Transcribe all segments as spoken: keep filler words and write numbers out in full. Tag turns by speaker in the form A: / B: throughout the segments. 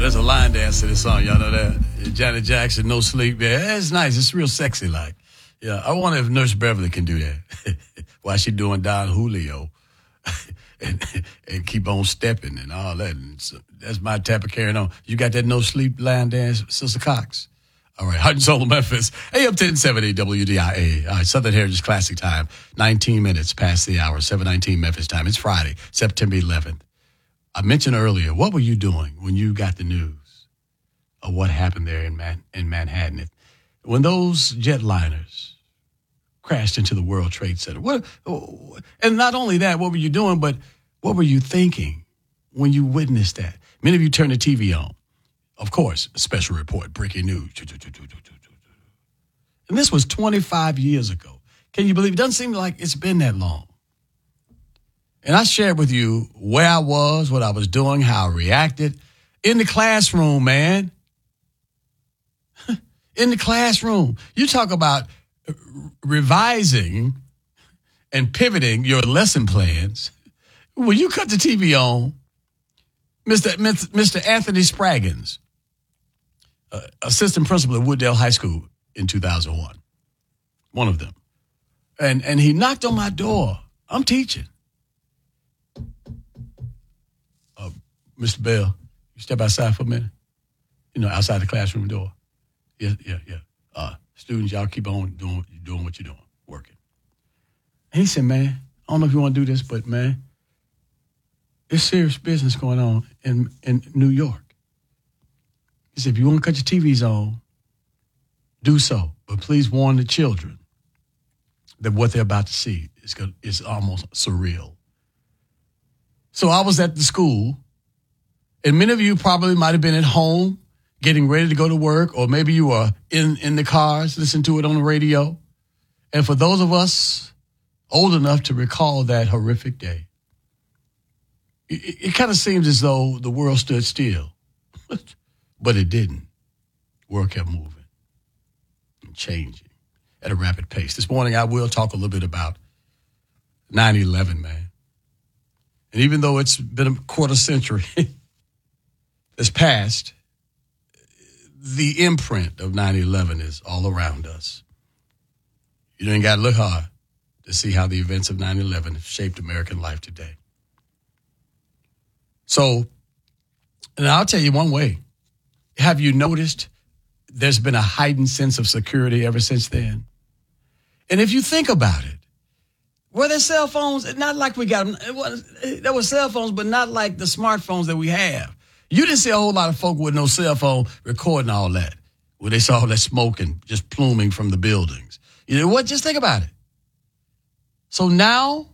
A: There's a line dance to this song. Y'all know that? Janet Jackson, No Sleep. Yeah, it's nice. It's real sexy like. Yeah, I wonder if Nurse Beverly can do that. While she doing Don Julio. and, and keep on stepping and all that. And so that's my type of carrying on. You got that No Sleep line dance, Sister Cox? All right, Heart and Soul of Memphis, A M ten seventy W D I A. All right, Southern Heritage Classic Time, nineteen minutes past the hour, seven nineteen Memphis time. It's Friday, September eleventh. I mentioned earlier, what were you doing when you got the news of what happened there in Man- in Manhattan? When those jetliners crashed into the World Trade Center. What? And not only that, what were you doing, but what were you thinking when you witnessed that? Many of you turned the T V on. Of course, a special report, breaking news. And this was twenty-five years ago. Can you believe it? Doesn't seem like it's been that long. And I shared with you where I was, what I was doing, how I reacted. In the classroom, man. In the classroom. You talk about revising and pivoting your lesson plans. When you cut the T V on, Mister Mister Anthony Spraggins, uh, assistant principal at Wooddale High School in two thousand one, one of them, and and he knocked on my door. I'm teaching. Uh, Mister Bell, you step outside for a minute. You know, outside the classroom door. Yeah, yeah, yeah. Uh, students, y'all keep on doing doing what you're doing, working. And he said, man, I don't know if you want to do this, but man, there's serious business going on in, in New York. He said, if you want to cut your T Vs on, do so. But please warn the children that what they're about to see is, gonna, is almost surreal. So I was at the school, and many of you probably might have been at home getting ready to go to work, or maybe you were in, in the cars, listening to it on the radio. And for those of us old enough to recall that horrific day, it, it kind of seems as though the world stood still, but it didn't. The world kept moving and changing at a rapid pace. This morning, I will talk a little bit about nine eleven, man. And even though it's been a quarter century that's passed, the imprint of nine eleven is all around us. You ain't got to look hard to see how the events of nine eleven have shaped American life today. So, and I'll tell you one way. Have you noticed there's been a heightened sense of security ever since then? And if you think about it, were there cell phones? Not like we got them. It was, there were cell phones, but not like the smartphones that we have. You didn't see a whole lot of folk with no cell phone recording all that, where they saw all that smoke and just pluming from the buildings. You know what? Just think about it. So now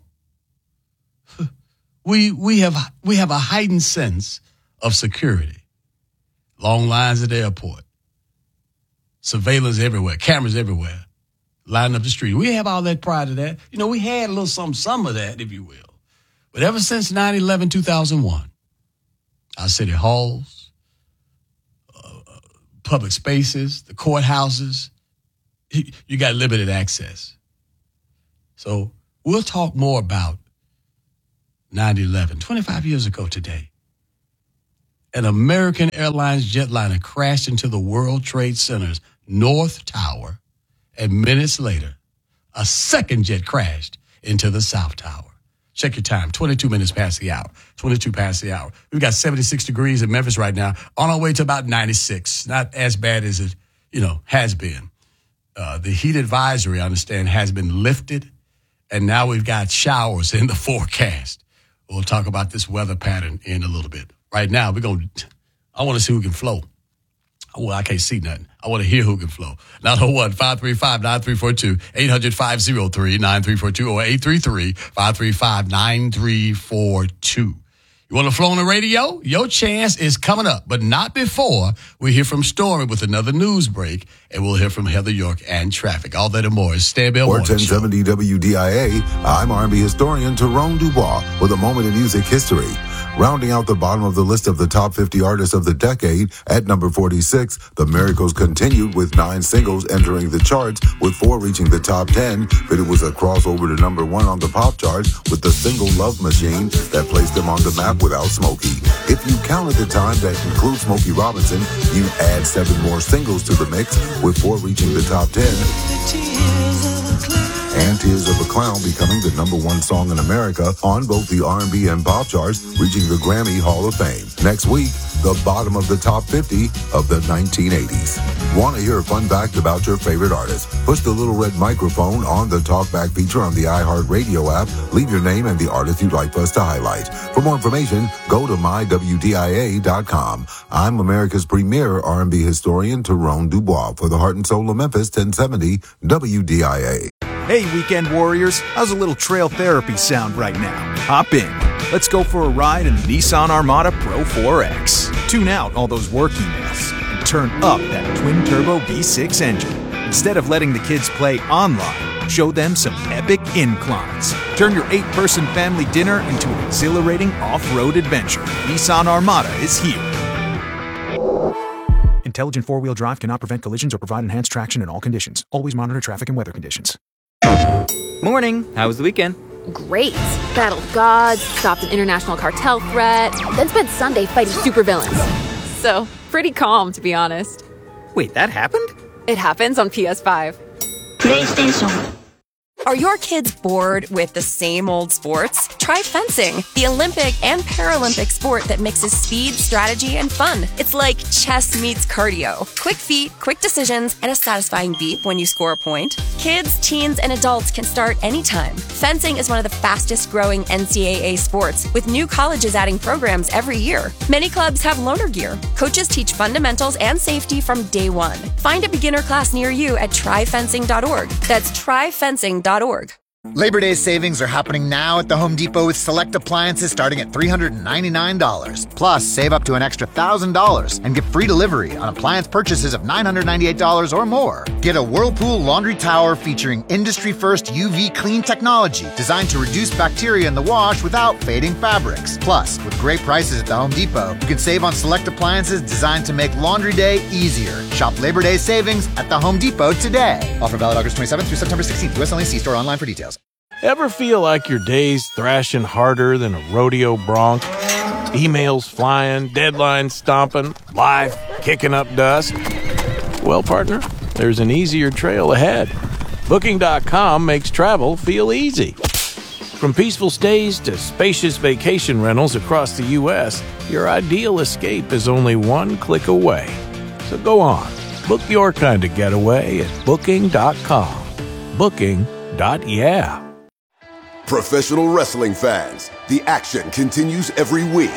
A: we we have we have a heightened sense of security. Long lines at the airport, surveillance everywhere, cameras everywhere, lining up the street. We have all that prior to that. You know, we had a little some some of that, if you will. But ever since nine eleven, two thousand one, our city halls, uh, public spaces, the courthouses, you got limited access. So we'll talk more about nine eleven, twenty-five years ago today. An American Airlines jetliner crashed into the World Trade Center's North Tower, and minutes later, a second jet crashed into the South Tower. Check your time, twenty-two minutes past the hour, twenty-two past the hour. We've got seventy-six degrees in Memphis right now, on our way to about ninety-six. Not as bad as it, you know, has been. Uh, the heat advisory, I understand, has been lifted, and now we've got showers in the forecast. We'll talk about this weather pattern in a little bit. Right now, we're going to, I want to see who can flow. Well, I can't see nothing. I want to hear who can flow. nine oh one, five three five, nine three four two, eight hundred, five oh three, nine three four two, or eight three three, five three five, nine three four two. You want to flow on the radio? Your chance is coming up, but not before we hear from Stormy with another news break, and we'll hear from Heather York and traffic. All that and more is Stan Bell Morning Show.
B: ten seventy W D I A, I'm R and B historian Tyrone Dubois with a moment in music history. Rounding out the bottom of the list of the top fifty artists of the decade, at number forty-six, The Miracles continued with nine singles entering the charts, with four reaching the top ten, but it was a crossover to number one on the pop charts with the single Love Machine that placed them on the map without Smokey. If you counted the time that includes Smokey Robinson, you add seven more singles to the mix, with four reaching the top ten. And Tears of a Clown becoming the number one song in America on both the R and B and pop charts, reaching the Grammy Hall of Fame. Next week, the bottom of the top fifty of the nineteen eighties. Want to hear a fun fact about your favorite artist? Push the little red microphone on the Talkback feature on the iHeartRadio app. Leave your name and the artist you'd like for us to highlight. For more information, go to my W D I A dot com. I'm America's premier R and B historian, Tyrone Dubois, for the Heart and Soul of Memphis, ten seventy W D I A.
C: Hey, weekend warriors, how's a little trail therapy sound right now? Hop in. Let's go for a ride in the Nissan Armada Pro four X. Tune out all those work emails and turn up that twin-turbo V six engine. Instead of letting the kids play online, show them some epic inclines. Turn your eight-person family dinner into an exhilarating off-road adventure. Nissan Armada is here. Intelligent four-wheel drive cannot prevent collisions or provide enhanced traction in all conditions. Always monitor traffic and weather conditions.
D: Morning. How was the weekend?
E: Great. Battled gods, stopped an international cartel threat, then spent Sunday fighting supervillains. So, pretty calm, to be honest.
D: Wait, that happened?
E: It happens on P S five.
F: PlayStation. Are your kids bored with the same old sports? Try fencing, the Olympic and Paralympic sport that mixes speed, strategy, and fun. It's like chess meets cardio. Quick feet, quick decisions, and a satisfying beep when you score a point. Kids, teens, and adults can start anytime. Fencing is one of the fastest growing N C double A sports, with new colleges adding programs every year. Many clubs have loaner gear. Coaches teach fundamentals and safety from day one. Find a beginner class near you at try fencing dot org. That's try fencing dot org.
G: Labor Day savings are happening now at the Home Depot with select appliances starting at three hundred ninety-nine dollars. Plus, save up to an extra one thousand dollars and get free delivery on appliance purchases of nine hundred ninety-eight dollars or more. Get a Whirlpool laundry tower featuring industry-first U V clean technology designed to reduce bacteria in the wash without fading fabrics. Plus, with great prices at the Home Depot, you can save on select appliances designed to make laundry day easier. Shop Labor Day savings at the Home Depot today. Offer valid August twenty-seventh through September sixteenth. U S only. See store online for details.
H: Ever feel like your day's thrashing harder than a rodeo bronc? Emails flying, deadlines stomping, life kicking up dust? Well, partner, there's an easier trail ahead. Booking dot com makes travel feel easy. From peaceful stays to spacious vacation rentals across the U S, your ideal escape is only one click away. So go on, book your kind of getaway at Booking dot com. Booking dot yeah.
I: Professional wrestling fans, the action continues every week.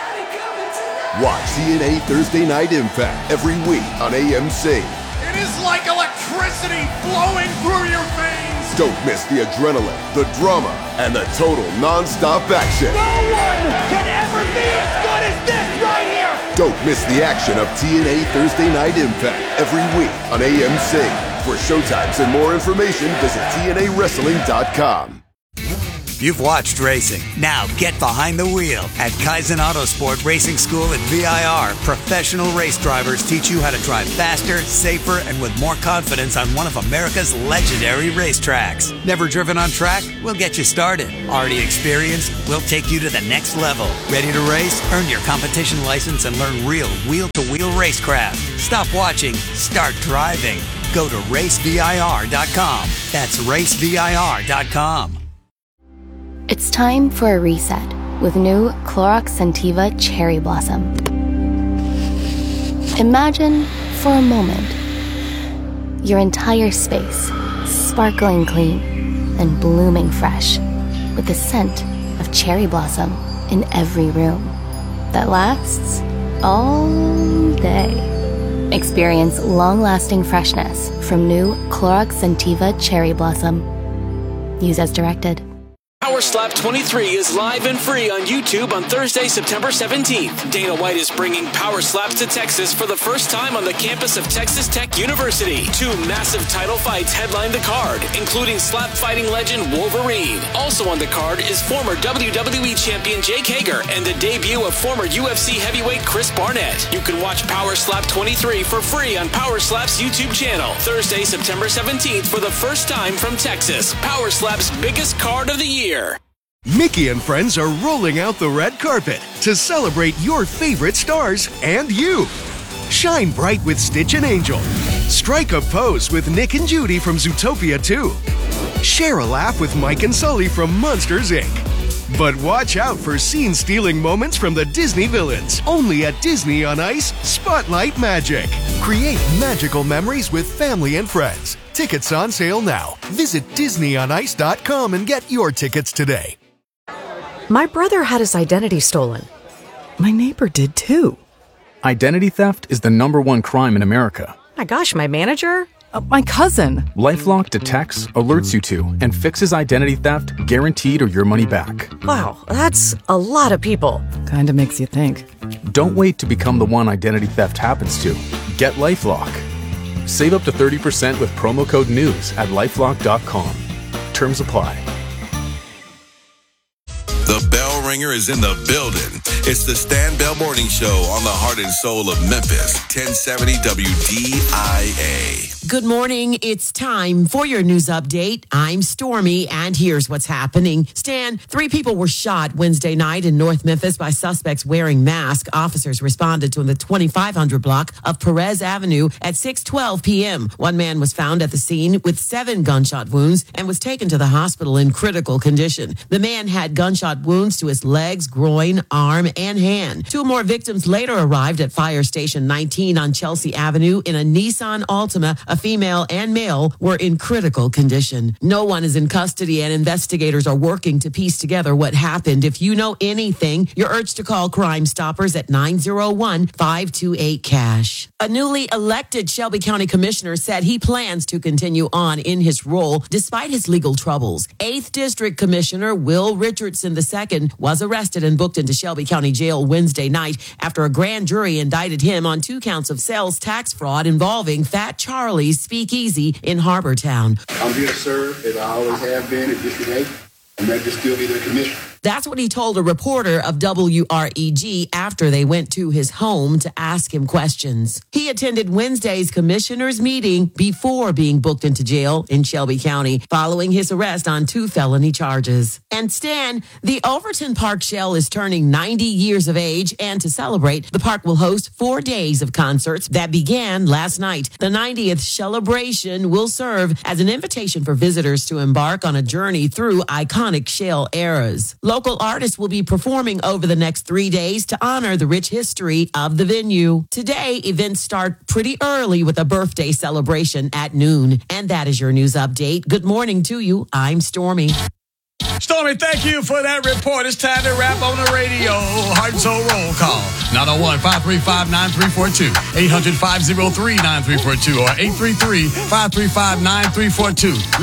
I: Watch T N A Thursday Night Impact every week on A M C.
J: It is like electricity flowing through your veins.
I: Don't miss the adrenaline, the drama, and the total non-stop action.
J: No one can ever be as good as this right here.
I: Don't miss the action of T N A Thursday Night Impact every week on A M C. For showtimes and more information, visit T N A wrestling dot com.
K: You've watched racing. Now get behind the wheel. At Kaizen Autosport Racing School at V I R, professional race drivers teach you how to drive faster, safer, and with more confidence on one of America's legendary racetracks. Never driven on track? We'll get you started. Already experienced? We'll take you to the next level. Ready to race? Earn your competition license and learn real wheel-to-wheel racecraft. Stop watching. Start driving. Go to race V I R dot com. That's race V I R dot com.
L: It's time for a reset with new Clorox Scentiva Cherry Blossom. Imagine, for a moment, your entire space sparkling clean and blooming fresh with the scent of cherry blossom in every room that lasts all day. Experience long-lasting freshness from new Clorox Scentiva Cherry Blossom. Use as directed.
J: Our
M: Slap twenty-three is live and free on YouTube on Thursday, September seventeenth. Dana White is bringing Power Slaps to Texas for the first time on the campus of Texas Tech University. Two massive title fights headline the card, including slap fighting legend Wolverine. Also on the card is former W W E champion Jake Hager and the debut of former U F C heavyweight Chris Barnett. You can watch Power Slap twenty-three for free on Power Slap's YouTube channel. Thursday, September seventeenth for the first time from Texas. Power Slap's biggest card of the year.
N: Mickey and friends are rolling out the red carpet to celebrate your favorite stars and you. Shine bright with Stitch and Angel. Strike a pose with Nick and Judy from Zootopia two. Share a laugh with Mike and Sully from Monsters, Incorporated. But watch out for scene-stealing moments from the Disney villains. Only at Disney on Ice Spotlight Magic. Create magical memories with family and friends. Tickets on sale now. Visit disney on ice dot com and get your tickets today.
O: My brother had his identity stolen. My neighbor did too.
P: Identity theft is the number one crime in America.
O: My gosh, my manager? Uh, my cousin.
P: LifeLock detects, alerts you to, and fixes identity theft guaranteed or your money back.
O: Wow, that's a lot of people. Kinda makes you think.
P: Don't wait to become the one identity theft happens to. Get LifeLock. Save up to thirty percent with promo code NEWS at lifelock dot com. Terms apply.
Q: The bell ringer is in the building. It's the Stan Bell Morning Show on the heart and soul of Memphis, ten seventy W D I A.
R: Good morning. It's time for your news update. I'm Stormy, and here's what's happening. Stan, three people were shot Wednesday night in North Memphis by suspects wearing masks. Officers responded to the twenty-five hundred block of Perez Avenue at six twelve p.m. One man was found at the scene with seven gunshot wounds and was taken to the hospital in critical condition. The man had gunshot wounds to his legs, groin, arm, and hand. Two more victims later arrived at Fire Station nineteen on Chelsea Avenue in a Nissan Altima. A female and male were in critical condition. No one is in custody, and investigators are working to piece together what happened. If you know anything, you're urged to call Crime Stoppers at nine oh one, five two eight, CASH. A newly elected Shelby County Commissioner said he plans to continue on in his role despite his legal troubles. eighth District Commissioner Will Richardson the second was arrested and booked into Shelby County Jail Wednesday night after a grand jury indicted him on two counts of sales tax fraud involving Fat Charlie's Speakeasy in Harbortown.
S: I'm here to serve, as I always have been in District eight. I'm ready to still be the commissioner.
R: That's what he told a reporter of W R E G after they went to his home to ask him questions. He attended Wednesday's commissioners' meeting before being booked into jail in Shelby County following his arrest on two felony charges. And Stan, the Overton Park Shell is turning ninety years of age, and to celebrate, the park will host four days of concerts that began last night. The ninetieth celebration will serve as an invitation for visitors to embark on a journey through iconic Shell eras. Local artists will be performing over the next three days to honor the rich history of the venue. Today, events start pretty early with a birthday celebration at noon. And that is your news update. Good morning to you. I'm Stormy.
A: Stormy, thank you for that report. It's time to wrap on the radio. Heart and Soul Roll Call. nine oh one, five three five, nine three four two. eight hundred, five oh three, nine three four two or eight three three, five three five, nine three four two.